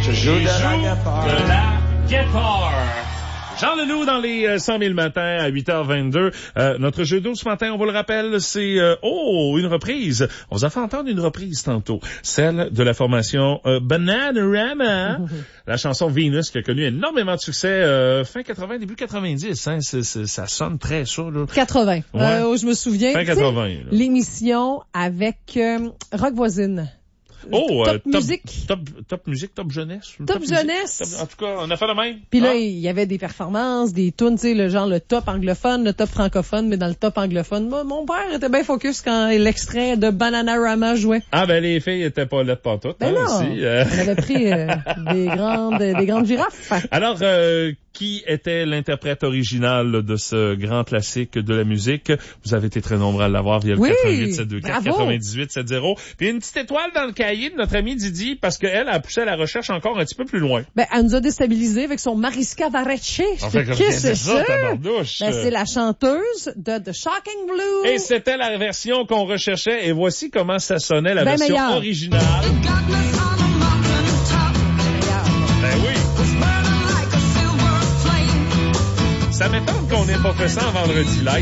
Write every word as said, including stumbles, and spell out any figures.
joue de la joue guitare. de la guitare. Jean Leloup dans les euh, cent mille matins à huit heures vingt-deux. Euh, notre jeu d'eau ce matin, on vous le rappelle, c'est euh, oh une reprise. On vous a fait entendre une reprise tantôt, celle de la formation euh, Bananarama. La chanson Venus qui a connu énormément de succès euh, fin quatre-vingts, début quatre-vingt-dix. Hein, c'est, c'est, ça sonne très ça là. quatre-vingts. Ouais. Euh, je me souviens. Fin quatre-vingts. Là. L'émission avec euh, Rock Voisine. Oh, top, euh, top musique. Top, top musique, top jeunesse. Top, top jeunesse. Musique, top, en tout cas, on a fait le même. Puis là, ah. il y avait des performances, des tunes, tu sais, le genre le top anglophone, le top francophone, mais dans le top anglophone, moi, mon père était bien focus quand l'extrait de Bananarama jouait. Ah ben les filles étaient pas là pas toutes. Ben hein, non, aussi, euh... on avait pris euh, des grandes, des grandes girafes. Alors, euh, qui était l'interprète original de ce grand classique de la musique? Vous avez été très nombreux à l'avoir via le oui, quatre huit sept deux quatre quatre-vingt-dix-huit sept zéro. Puis une petite étoile dans le cahier de notre ami Didi parce qu'elle a poussé la recherche encore un petit peu plus loin. Ben, elle nous a déstabilisés avec son Mariska Varecce. En fait, Qu'est-ce que c'est ça? Tabardouche. Ben, c'est la chanteuse de The Shocking Blue. Et c'était la version qu'on recherchait. Et voici comment ça sonnait, la ben version meilleur. originale. Ben oui. Ça m'étonne qu'on n'ait pas fait ça en vendredi live.